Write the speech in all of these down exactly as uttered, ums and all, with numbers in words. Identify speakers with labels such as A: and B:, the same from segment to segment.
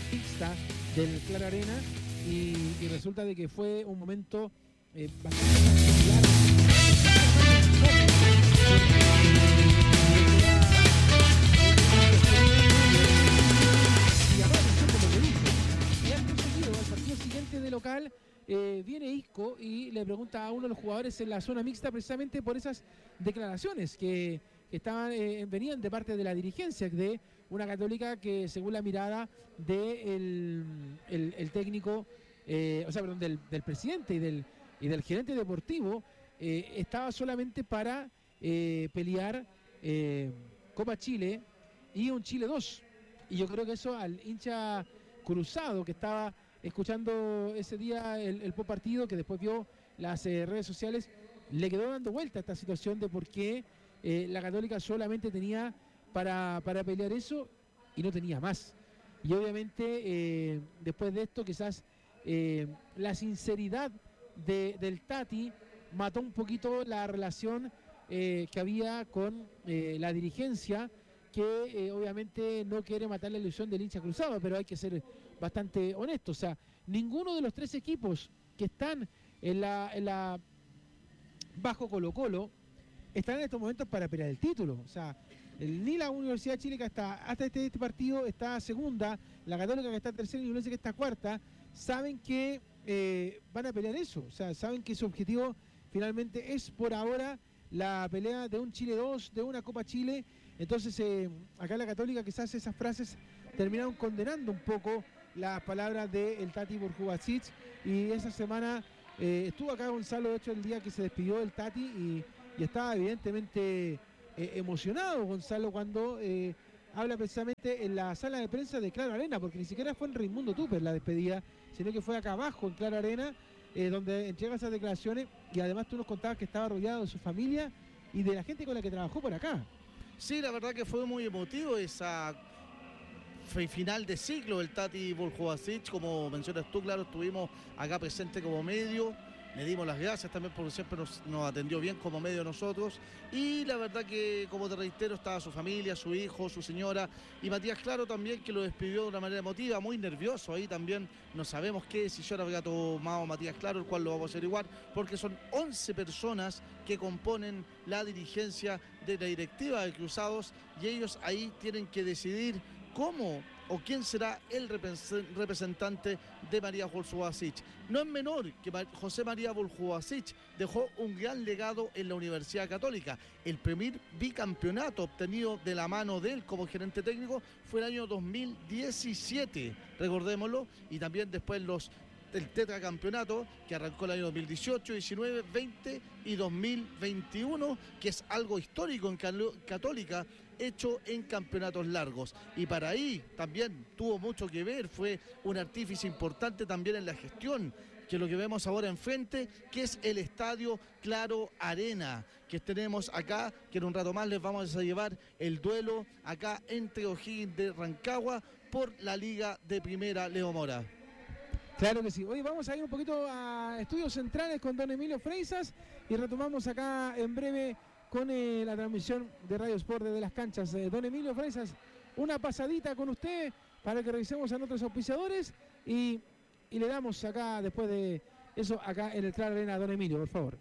A: pista del Clara Arena y, y resulta de que fue un momento eh, bastante particular. Y ahora por lo que dice, y acto seguido, al partido siguiente de local, eh, viene Isco y le pregunta a uno de los jugadores en la zona mixta precisamente por esas declaraciones que estaban, eh, venían de parte de la dirigencia de una Católica que, según la mirada del de el, el técnico, eh, o sea, perdón, del, del presidente y del, y del gerente deportivo, eh, estaba solamente para eh, pelear eh, Copa Chile y un Chile dos. Y yo creo que eso al hincha cruzado que estaba escuchando ese día el, el partido, que después vio las eh, redes sociales, le quedó dando vuelta a esta situación de por qué eh, la Católica solamente tenía para, para pelear eso y no tenía más. Y obviamente eh, después de esto quizás eh, la sinceridad de, del Tati mató un poquito la relación eh, que había con eh, la dirigencia, que eh, obviamente no quiere matar la ilusión del hincha cruzado, pero hay que ser bastante honesto. O sea, ninguno de los tres equipos que están en la, en la bajo Colo Colo están en estos momentos para pelear el título. O sea, el, ni la Universidad de Chile, que hasta, hasta este, este partido está segunda, la Católica, que está tercera, y la Universidad, que está cuarta, saben que eh, van a pelear eso. O sea, saben que su objetivo finalmente es por ahora la pelea de un Chile dos, de una Copa Chile. Entonces, eh, acá la Católica, quizás esas frases terminaron condenando un poco las palabras del Tati Borjubasic, y esa semana eh, estuvo acá Gonzalo, de hecho, el día que se despidió del Tati, y, y estaba evidentemente eh, emocionado Gonzalo cuando eh, habla precisamente en la sala de prensa de Clara Arena, porque ni siquiera fue en Raimundo Tupper la despedida, sino que fue acá abajo en Clara Arena, eh, donde entrega esas declaraciones, y además tú nos contabas que estaba rodeado de su familia y de la gente con la que trabajó por acá.
B: Sí, la verdad que fue muy emotivo esa final de ciclo del Tati Borjubasic. Como mencionas tú, claro, estuvimos acá presentes como medio, le dimos las gracias también porque siempre nos, nos atendió bien como medio nosotros, y la verdad que, como te reitero, estaba su familia, su hijo, su señora, y Matías Claro también, que lo despidió de una manera emotiva, muy nervioso. Ahí también no sabemos qué decisión habría tomado Matías Claro, el cual lo vamos a averiguar, porque son once personas que componen la dirigencia de la directiva de Cruzados, y ellos ahí tienen que decidir cómo o quién será el representante de María Borjubasic. No es menor que José María Borjubasic dejó un gran legado en la Universidad Católica. El primer bicampeonato obtenido de la mano de él como gerente técnico fue el año dos mil diecisiete, recordémoslo, y también después los el tetracampeonato que arrancó el año dos mil dieciocho, diecinueve, veinte y dos mil veintiuno, que es algo histórico en Católica, hecho en campeonatos largos. Y para ahí también tuvo mucho que ver, fue un artífice importante también en la gestión, que es lo que vemos ahora enfrente, que es el Estadio Claro Arena, que tenemos acá, que en un rato más les vamos a llevar el duelo acá entre O'Higgins de Rancagua por la Liga de Primera, Leo Mora.
A: Claro que sí. Hoy vamos a ir un poquito a Estudios Centrales con don Emilio Freisas y retomamos acá en breve con eh, la transmisión de Radio Sport desde las canchas. Eh, don Emilio Freisas, una pasadita con usted para que revisemos a nuestros auspiciadores y, y le damos acá, después de eso, acá en el Clara Arena, don Emilio, por favor.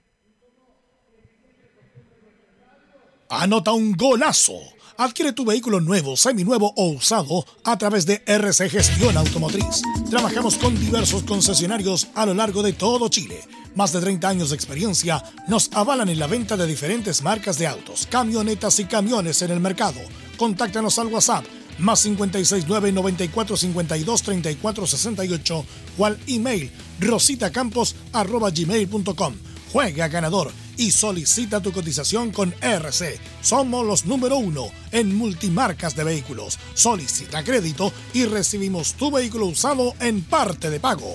C: Anota un golazo. Adquiere tu vehículo nuevo, seminuevo o usado a través de R C Gestión Automotriz. Trabajamos con diversos concesionarios a lo largo de todo Chile. Más de treinta años de experiencia nos avalan en la venta de diferentes marcas de autos, camionetas y camiones en el mercado. Contáctanos al WhatsApp más cinco seis nueve, noventa y cuatro, cincuenta y dos, treinta y cuatro, sesenta y ocho o al email rositacampos arroba gmail punto com. Juega ganador y solicita tu cotización con R C. Somos los número uno en multimarcas de vehículos. Solicita crédito y recibimos tu vehículo usado en parte de pago.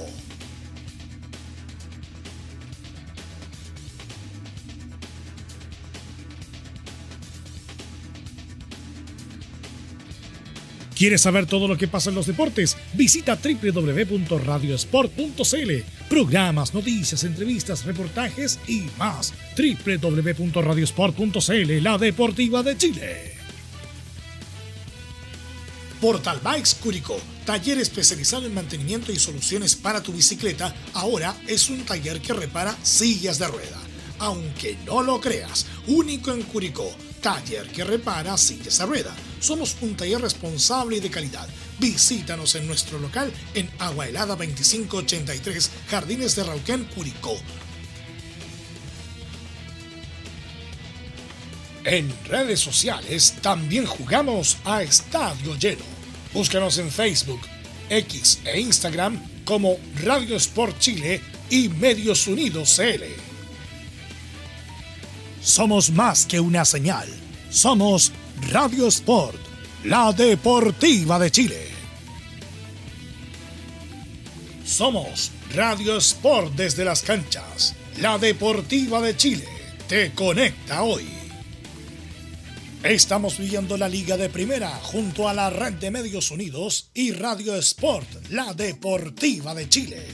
C: ¿Quieres saber todo lo que pasa en los deportes? Visita doble u doble u doble u punto radio sport punto c l. Programas, noticias, entrevistas, reportajes y más. doble u doble u doble u punto radio sport punto c l, la deportiva de Chile. Portal Bikes Curicó, taller especializado en mantenimiento y soluciones para tu bicicleta, ahora es un taller que repara sillas de rueda. Aunque no lo creas, único en Curicó, taller que repara sillas de rueda. Somos un taller responsable y de calidad. Visítanos en nuestro local en Agua Helada veinticinco ochenta y tres, Jardines de Rauquén, Curicó. En redes sociales también jugamos a estadio lleno. Búscanos en Facebook, X e Instagram como Radio Sport Chile y Medios Unidos C L. Somos más que una señal. Somos Radio Sport, la deportiva de Chile. Somos Radio Sport desde las canchas. La deportiva de Chile te conecta hoy. Estamos viviendo la Liga de Primera junto a la Red de Medios Unidos y Radio Sport, la deportiva de Chile.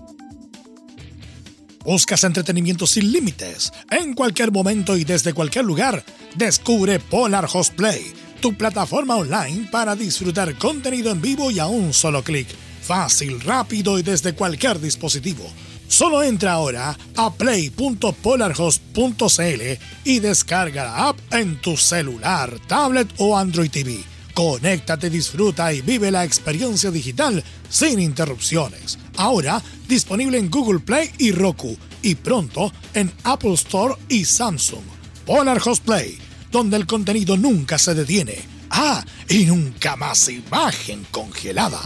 C: ¿Buscas entretenimiento sin límites? En cualquier momento y desde cualquier lugar, descubre Polar Host Play, tu plataforma online para disfrutar contenido en vivo y a un solo clic. Fácil, rápido y desde cualquier dispositivo. Solo entra ahora a play punto polarhost punto c l y descarga la app en tu celular, tablet o Android T V. Conéctate, disfruta y vive la experiencia digital sin interrupciones. Ahora disponible en Google Play y Roku y pronto en Apple Store y Samsung. Polar Host Play, donde el contenido nunca se detiene. Ah, y nunca más imagen congelada.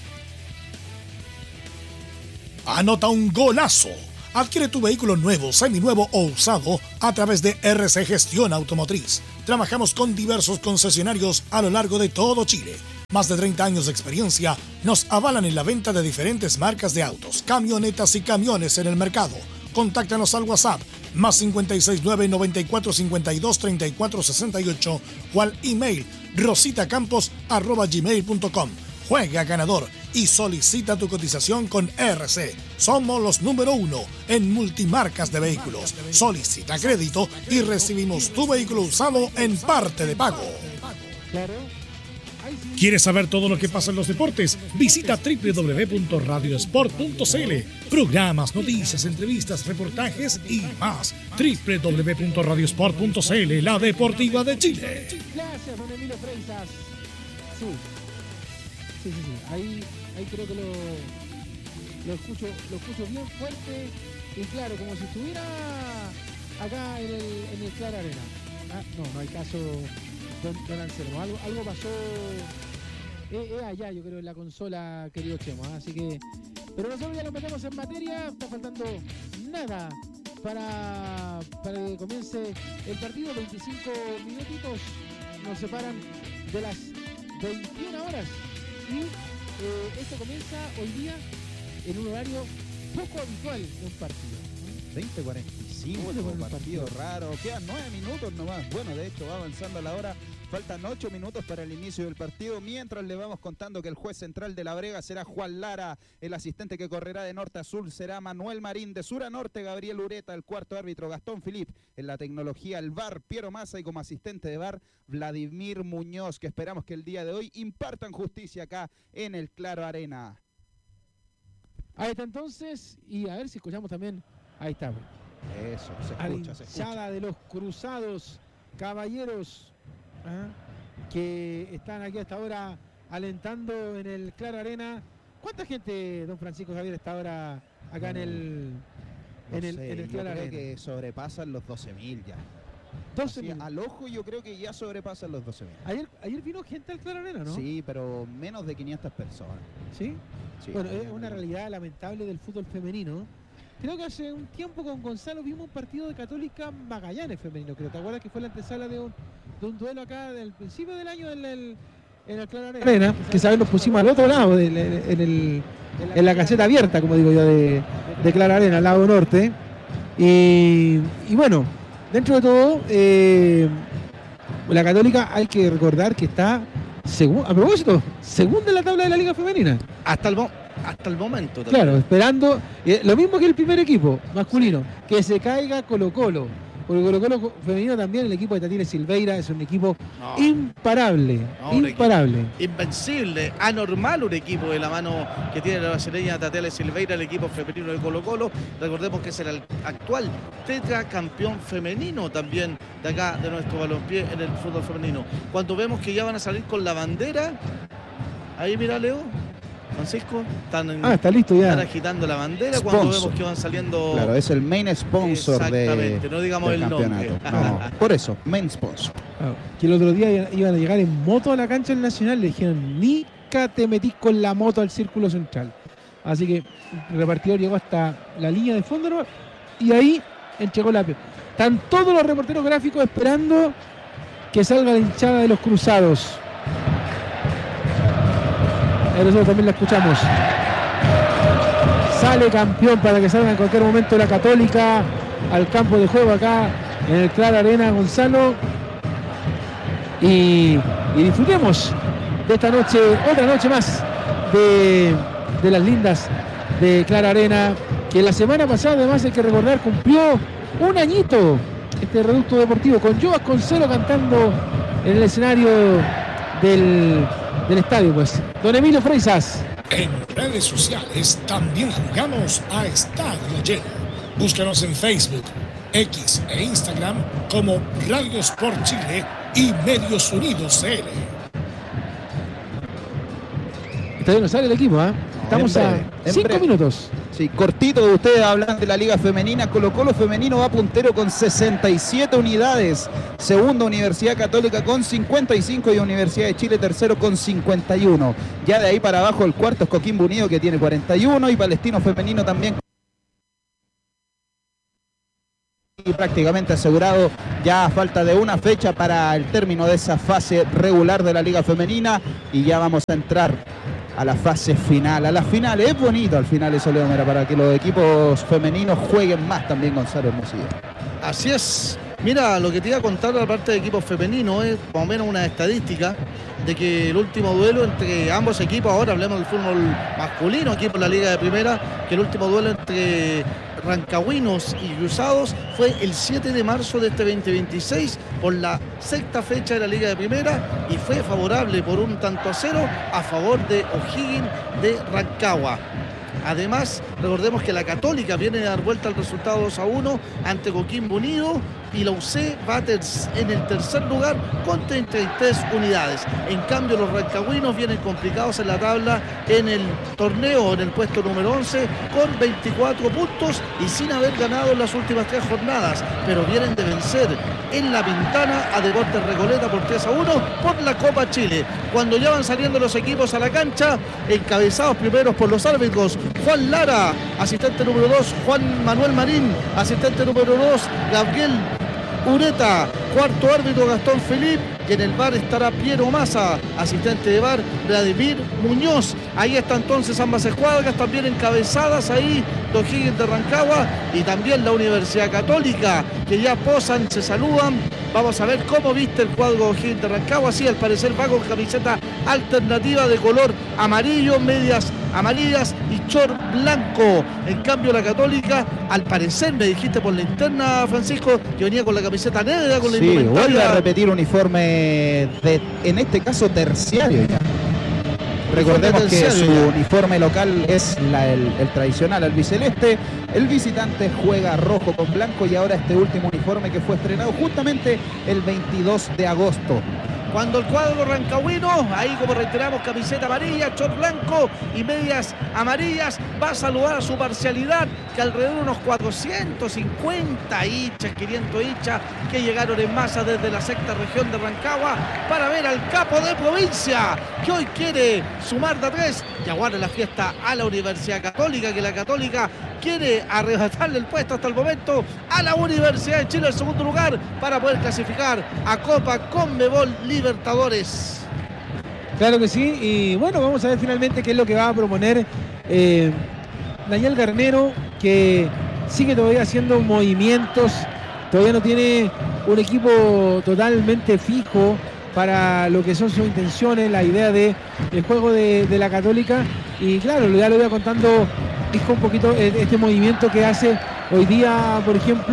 C: Anota un golazo. Adquiere tu vehículo nuevo, seminuevo o usado a través de R C Gestión Automotriz. Trabajamos con diversos concesionarios a lo largo de todo Chile. Más de treinta años de experiencia nos avalan en la venta de diferentes marcas de autos, camionetas y camiones en el mercado. Contáctanos al WhatsApp más cinco seis nueve, nueve cuatro cinco dos, tres cuatro seis ocho o al email rositacampos arroba gmail punto com. Juega ganador y solicita tu cotización con R C. Somos los número uno en multimarcas de vehículos. Solicita crédito y recibimos tu vehículo usado en parte de pago. ¿Quieres saber todo lo que pasa en los deportes? Visita doble u doble u doble u punto radio sport punto c l. Programas, noticias, entrevistas, reportajes y más. doble u doble u doble u punto radio sport punto c l, la deportiva de Chile.
A: Gracias, don Emilio Freisas. Sí. Sí, sí, sí. Ahí, ahí creo que lo, lo escucho, lo escucho bien fuerte y claro, como si estuviera acá en el, en el Clara Arena. Ah, no, no hay caso, don, don Anselmo. Algo, algo pasó eh, eh, allá, yo creo, en la consola, querido Chemo. ¿eh? Así que, pero nosotros ya nos metemos en materia. Está faltando nada para, para que comience el partido. veinticinco minutitos nos separan de las veintiuna horas. Y eh, esto comienza hoy día en un horario poco habitual de un partido.
D: veinte cuarenta y cinco, un partido raro. Quedan nueve minutos nomás. Bueno, de hecho va avanzando la hora. Faltan ocho minutos para el inicio del partido. Mientras le vamos contando que el juez central de La Brega será Juan Lara. El asistente que correrá de norte a sur será Manuel Marín. De sur a norte, Gabriel Ureta. El cuarto árbitro, Gastón Filip. En la tecnología, el V A R, Piero Massa. Y como asistente de V A R, Vladimir Muñoz. Que esperamos que el día de hoy impartan justicia acá en el Claro Arena.
A: Ahí está entonces. Y a ver si escuchamos también. Ahí está.
D: Eso, se escucha, se escucha.
A: Hinchada de los Cruzados, caballeros. ¿Ah? Que están aquí hasta ahora alentando en el Claro Arena. ¿Cuánta gente, don Francisco Javier, está ahora acá en el,
D: no
A: en el,
D: sé,
A: en el Claro
D: yo creo
A: Arena?
D: Que sobrepasan los doce mil ya.
A: doce mil.
D: Al ojo yo creo que ya sobrepasan los doce mil.
A: Ayer, ayer vino gente al Claro Arena, ¿no?
D: Sí, pero menos de quinientas personas.
A: ¿Sí?
D: Sí,
A: bueno, es una realidad lamentable del fútbol femenino. Creo que hace un tiempo con Gonzalo vimos un partido de Católica Magallanes femenino, creo. ¿Te acuerdas que fue la antesala de un, de un duelo acá del principio del año en el, en el Claro Arena? Arena, que sabes, nos pusimos al otro lado, de, de, en, el, en la caseta abierta, como digo yo, de, de Claro Arena, al lado norte. Y, y bueno, dentro de todo, eh, la Católica hay que recordar que está, segun, a propósito, segunda en la tabla de la Liga Femenina.
B: Hasta el momento. Hasta el momento.
A: Claro, esperando eh, lo mismo que el primer equipo masculino, que se caiga Colo Colo porque Colo Colo femenino también, el equipo de Tatile Silveira es un equipo
B: No.
A: imparable,
B: No, un
A: imparable.
B: Invencible, anormal un equipo de la mano que tiene la brasileña Tatele Silveira, el equipo femenino de Colo Colo. Recordemos que es el actual tetracampeón femenino también de acá, de nuestro balompié en el fútbol femenino. Cuando vemos que ya van a salir con la bandera, ahí mira Leo, Francisco, están, en,
A: Ah, está listo ya.
B: están agitando la bandera cuando
D: Sponsor.
B: vemos que van saliendo.
D: Claro, es el main sponsor de,
B: Exactamente, no digamos
D: del
B: el nombre.
D: campeonato. No, por eso, main sponsor.
A: Ah, que el otro día iban a llegar en moto a la cancha del Nacional, le dijeron, nunca te metís con la moto al círculo central. Así que el repartidor llegó hasta la línea de fondo, ¿no? Y ahí entregó la pelota. Están todos los reporteros gráficos esperando que salga la hinchada de los Cruzados. A nosotros también la escuchamos. Sale campeón para que salga en cualquier momento la Católica al campo de juego acá en el Clara Arena, Gonzalo. Y, y disfrutemos de esta noche, otra noche más de, de las lindas de Clara Arena, que la semana pasada además hay que recordar cumplió un añito este reducto deportivo con Joe Vasconcelo cantando en el escenario del, del estadio, pues. Don Emilio Freisas.
C: En redes sociales también jugamos a Estadio Lleno. Búscanos en Facebook, X e Instagram como Radio Sport Chile y Medios Unidos C L.
A: Todavía no sale el equipo, ¿eh? Estamos
D: en
A: a
D: breve, en
A: cinco
D: breve.
A: minutos.
D: Sí, cortito, ustedes hablan de la Liga Femenina. Colo Colo Femenino va puntero con sesenta y siete unidades. Segunda, Universidad Católica con cincuenta y cinco y Universidad de Chile tercero con cincuenta y uno. Ya de ahí para abajo el cuarto es Coquimbo Unido que tiene cuarenta y uno y Palestino Femenino también. Y prácticamente asegurado ya a falta de una fecha para el término de esa fase regular de la Liga Femenina y ya vamos a entrar a la fase final, a la final. Es bonito al final eso, Leo Mera, para que los equipos femeninos jueguen más también, Gonzalo Hermosillo.
B: Así es. Mira, lo que te iba a contar de la parte de equipos femeninos es más o menos una estadística de que el último duelo entre ambos equipos, ahora hablemos del fútbol masculino aquí por la Liga de Primera, que el último duelo entre Rancagüinos y Cruzados fue el siete de marzo de este veinte veintiséis por la sexta fecha de la Liga de Primera y fue favorable por un tanto a cero a favor de O'Higgins de Rancagua. Además, recordemos que la Católica viene a dar vuelta al resultado dos a uno ante Coquimbo Unido y la U C va en el tercer lugar con treinta y tres unidades. En cambio, los rancagüinos vienen complicados en la tabla en el torneo, en el puesto número once, con veinticuatro puntos y sin haber ganado en las últimas tres jornadas, pero vienen de vencer en La Pintana a Deportes Recoleta por tres a uno por la Copa Chile. Cuando ya van saliendo los equipos a la cancha, encabezados primeros por los árbitros, Juan Lara, asistente número dos, Juan Manuel Marín, asistente número dos, Gabriel Ureta, cuarto árbitro Gastón Felipe, y en el bar estará Piero Massa, asistente de bar Vladimir Muñoz. Ahí están entonces ambas escuadras, también encabezadas ahí de O'Higgins de Rancagua y también la Universidad Católica, que ya posan, se saludan. Vamos a ver cómo viste el cuadro O'Higgins de Rancagua. Sí, al parecer va con camiseta alternativa de color amarillo, medias amarillas y short blanco. En cambio la Católica, al parecer me dijiste por la interna, Francisco, que venía con la camiseta negra, con la
D: Sí, vuelve
B: indumentaria.
D: a repetir uniforme de, en este caso, terciario ya. Recordemos que
B: terciario
D: su
B: ya.
D: uniforme local es la- el, el tradicional albiceleste, el visitante juega rojo con blanco y ahora este último uniforme que fue estrenado justamente el veintidós de agosto.
B: Cuando el cuadro rancagüino, ahí como reiteramos, camiseta amarilla, short blanco y medias amarillas, va a saludar a su parcialidad, que alrededor de unos cuatrocientos cincuenta hinchas, quinientos hinchas, que llegaron en masa desde la sexta región de Rancagua para ver al capo de provincia, que hoy quiere sumar de a tres y aguarda la fiesta a la Universidad Católica, que la Católica quiere arrebatarle el puesto hasta el momento a la Universidad de Chile, el segundo lugar, para poder clasificar a Copa Conmebol Libertadores.
A: Claro que sí, y bueno, vamos a ver finalmente qué es lo que va a proponer eh, Daniel Garnero, que sigue todavía haciendo movimientos, todavía no tiene un equipo totalmente fijo para lo que son sus intenciones, la idea de el juego de, de la Católica, y claro, ya lo voy a contando, dijo un poquito eh, este movimiento que hace hoy día, por ejemplo,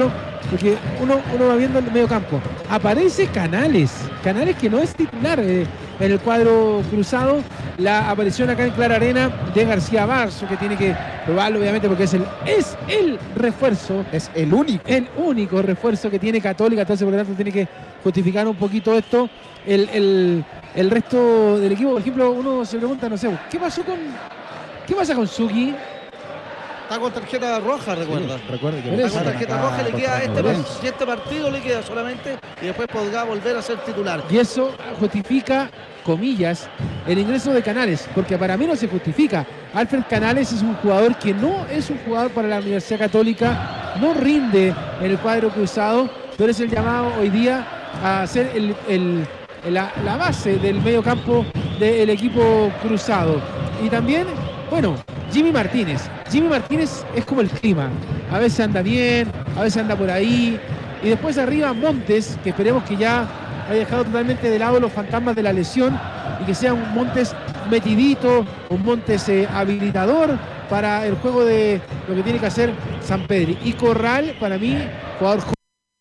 A: porque uno, uno va viendo el medio campo. Aparece Canales, Canales que no es titular eh, en el cuadro cruzado. La aparición acá en Clara Arena de García Barzo, que tiene que probarlo obviamente porque es el, es el refuerzo.
D: Es el único.
A: El único refuerzo que tiene Católica, entonces por lo tanto tiene que justificar un poquito esto. El, el, el resto del equipo, por ejemplo, uno se pregunta, no sé, ¿qué pasó con... ¿Qué pasa con Suki?
B: Está con tarjeta roja, recuerda.
D: Sí, recuerde que
B: Está con tarjeta roja, le queda este,
D: Ñublense.
B: y este partido le queda solamente y después podrá volver a ser titular.
A: Y eso justifica, comillas, el ingreso de Canales, porque para mí no se justifica. Alfred Canales es un jugador que no es un jugador para la Universidad Católica, no rinde en el cuadro cruzado, pero es el llamado hoy día a ser el, el, la, la base del medio campo del equipo cruzado. Y también, bueno, Jimmy Martínez. Jimmy Martínez es como el clima. A veces anda bien, a veces anda por ahí. Y después arriba Montes, que esperemos que ya haya dejado totalmente de lado los fantasmas de la lesión y que sea un Montes metidito, un Montes eh, habilitador para el juego de lo que tiene que hacer San Pedro. Y Corral, para mí, jugador joven.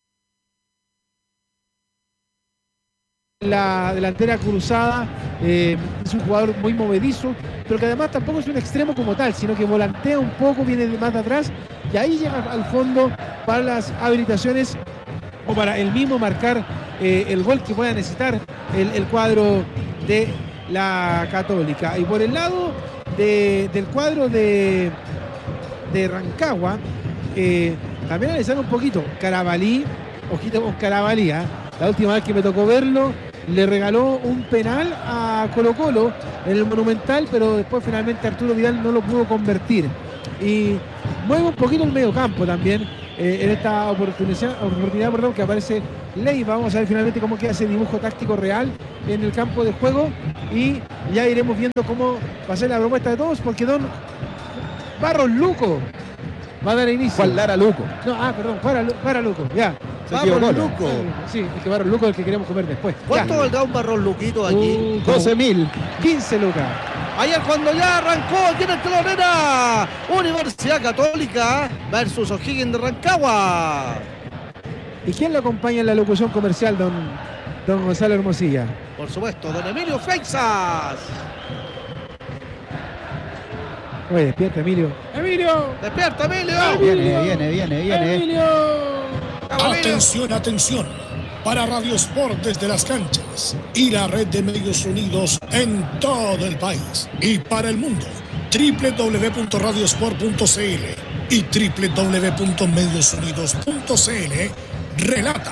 A: La delantera cruzada, eh, es un jugador muy movedizo, pero que además tampoco es un extremo como tal, sino que volantea un poco, viene de más de atrás y ahí llega al fondo para las habilitaciones o para el mismo marcar eh, el gol que pueda necesitar el, el cuadro de la Católica. Y por el lado de, del cuadro de, de Rancagua, eh, también analizar un poquito Carabalí, ojito con Carabalí, ¿eh? La última vez que me tocó verlo, le regaló un penal a Colo Colo en el Monumental, pero después finalmente Arturo Vidal no lo pudo convertir. Y mueve un poquito el medio campo también eh, en esta oportunidad, oportunidad perdón, que aparece Leiva. Vamos a ver finalmente cómo queda ese dibujo táctico real en el campo de juego y ya iremos viendo cómo va a ser la propuesta de todos, porque don Barros Luco va a dar inicio.
D: Juan Lara Luco.
A: No, ah, perdón, para, para Luco, ya.
B: Barros Luco.
A: Sí, es que Barros Luco es el que queremos comer después.
B: ¿Cuánto
A: Ya.
B: valdrá un Barros Luquito aquí?
A: Uh,
D: doce mil.
A: quince lucas.
B: Ayer cuando ya arrancó aquí en el Telonera, Universidad Católica versus O'Higgins de Rancagua.
A: ¿Y quién lo acompaña en la locución comercial, don, don Gonzalo Hermosilla?
B: Por supuesto, don Emilio Freixas.
A: Oye, despierta, Emilio. ¡Emilio!
B: ¡Despierta, Emilio!
D: Viene, viene, viene, viene.
A: ¡Emilio!
C: Atención, atención. Para Radio Sport desde las canchas y la red de medios unidos en todo el país y para el mundo. doble u doble u doble u punto radiosport punto c l y doble u doble u doble u punto medios unidos punto c l. Relata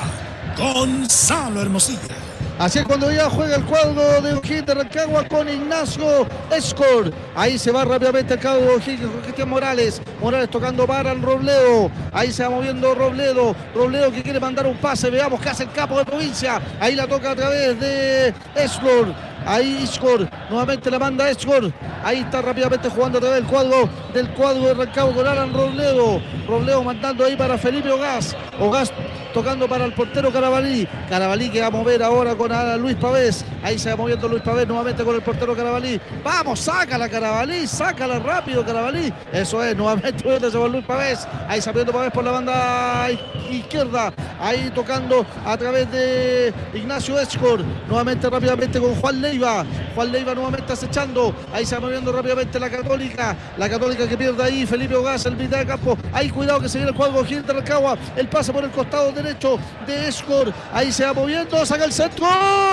C: Gonzalo Hermosilla.
B: Así es cuando ya juega el cuadro de O'Higgins de Rancagua con Ignacio Escor. Ahí se va rápidamente el cuadro de O'Higgins con Cristian Morales. Morales tocando para el Robledo. Ahí se va moviendo Robledo. Robledo que quiere mandar un pase. Veamos qué hace el capo de provincia. Ahí la toca a través de Escor. Ahí Iscor, nuevamente la manda Escor. Ahí está rápidamente jugando a través del cuadro del cuadro de Rancagua con Alan Robledo. Robledo mandando ahí para Felipe Ogaz. Ogaz tocando para el portero Carabalí. Carabalí que va a mover ahora con a Luis Pavés. Ahí se va moviendo Luis Pavés nuevamente con el portero Carabalí. Vamos, sácala Carabalí, sácala rápido Carabalí. Eso es, nuevamente moviéndose con Luis Pavés. Ahí saliendo Pavés por la banda izquierda. Ahí tocando a través de Ignacio Escor. Nuevamente rápidamente con Juan Leiva. Juan Leiva nuevamente acechando. Ahí se va moviendo rápidamente la Católica. La Católica que pierde ahí. Felipe Ogaz, el mitad de campo. Ahí cuidado que se viene el cuadro O'Higgins de Rancagua. El pase por el costado derecho de Escor. Ahí se va moviendo. Saca el centro.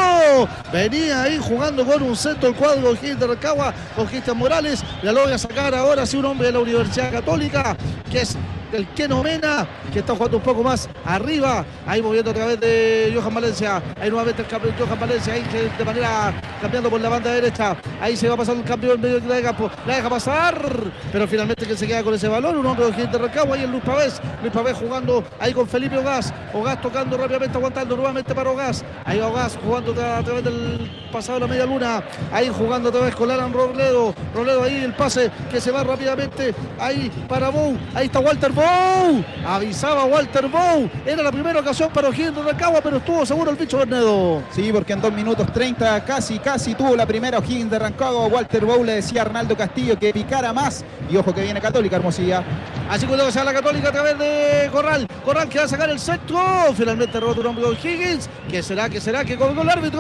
B: Venía ahí jugando con un centro el cuadro O'Higgins de Rancagua con Cristian Morales. La logra sacar ahora sí un hombre de la Universidad Católica que es el Keno Mena, que está jugando un poco más arriba, ahí moviendo a través de Johan Valencia, ahí nuevamente el cambio de Johan Valencia, ahí de manera cambiando por la banda derecha, ahí se va pasando el cambio en medio de campo, la deja pasar, pero finalmente que se queda con ese balón, un hombre de Rancagua, ahí el Luis Pavés, Luis Pavés jugando ahí con Felipe Ogaz, Ogaz tocando rápidamente, aguantando nuevamente para Ogaz, ahí va Ogaz jugando a través del pasado de la media luna, ahí jugando otra vez con Alan Robledo, Robledo ahí el pase que se va rápidamente, ahí para Bou, ahí está Walter Bou, avisaba Walter Bou, era la primera ocasión para O'Higgins de Rancagua, pero estuvo seguro el bicho Bernedo.
D: Sí, porque en dos minutos treinta casi, casi casi tuvo la primera O'Higgins de Rancagua. Walter Bow le decía a Arnaldo Castillo que picara más. Y ojo que viene Católica, Hermosilla.
B: Así cuando se va la Católica a través de Corral. Corral que va a sacar el centro. Finalmente roto un hombre de O'Higgins. ¿Qué será? ¿Qué será? ¿Qué colgó el árbitro?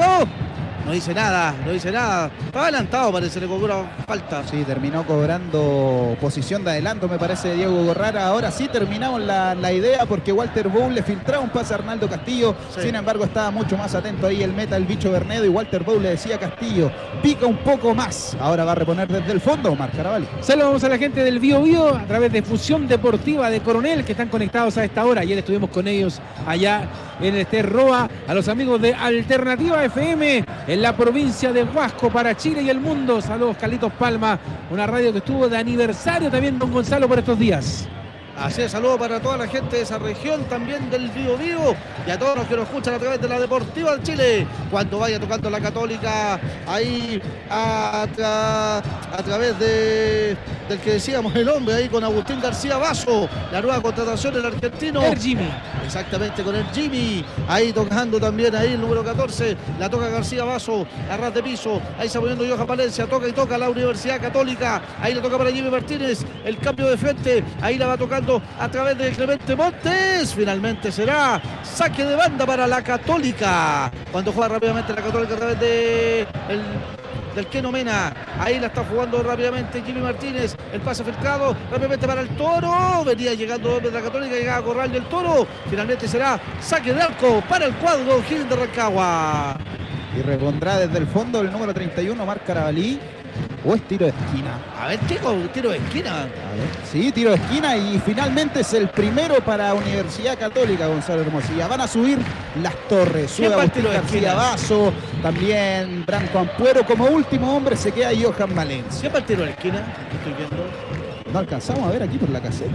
B: No dice nada, no dice nada. Está adelantado, parece, le cobró una falta.
D: Sí, terminó cobrando posición de adelanto, me parece, Diego Gorrara. Ahora sí terminamos la, la idea porque Walter Bow le filtraba un pase a Arnaldo Castillo. Sí. Sin embargo, estaba mucho más atento ahí el meta, el bicho Bernedo. Y Walter Bow le decía a Castillo, pica un poco más. Ahora va a reponer desde el fondo Omar Carabalí.
A: Saludamos a la gente del Bío Bío a través de Fusión Deportiva de Coronel, que están conectados a esta hora. Ayer estuvimos con ellos allá en este Roa. A los amigos de Alternativa F M en la provincia de Huasco para Chile y el mundo. Saludos, Carlitos Palma, una radio que estuvo de aniversario también, don Gonzalo, por estos días.
B: Así es, saludos para toda la gente de esa región, también del Bío Bío, y a todos los que nos escuchan a través de la Deportiva de Chile. Cuando vaya tocando la Católica, ahí a, a, a través de, del que decíamos el hombre, ahí con Agustín García Vaso, la nueva contratación del argentino.
A: El Jimmy.
B: Exactamente, con el Jimmy, ahí tocando también ahí el número catorce, la toca García Vaso, a ras de piso, ahí se poniendo Johan Valencia, toca y toca la Universidad Católica, ahí le toca para Jimmy Martínez, el cambio de frente, ahí la va tocando a través de Clemente Montes. Finalmente será saque de banda para la Católica, cuando juega rápidamente la Católica a través de el, del Keno Mena. Ahí la está jugando rápidamente Jimmy Martínez, el pase filtrado rápidamente para el Toro. Venía llegando de la Católica, llegaba Corral del Toro. Finalmente será saque de arco para el cuadro Gil de Rancagua.
D: Y repondrá desde el fondo el número treinta y uno, Omar Carabalí. ¿O es tiro de esquina?
B: A ver, chico, tiro de esquina.
D: A ver, sí, tiro de esquina y finalmente es el primero para Universidad Católica, Gonzalo Hermosilla. Van a subir las torres. Sube Agustín García Vaso, también Branco Ampuero. Como último hombre se queda Johan Valencia.
B: ¿Qué para el tiro de esquina? Estoy viendo.
D: No alcanzamos a ver aquí por la caseta.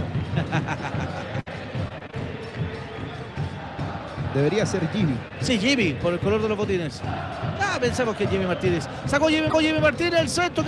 D: Debería ser Jimmy.
B: Sí, Jimmy, por el color de los botines. Ah, pensamos que es Jimmy Martínez. Sacó Jimmy, Jimmy Martínez, el centro.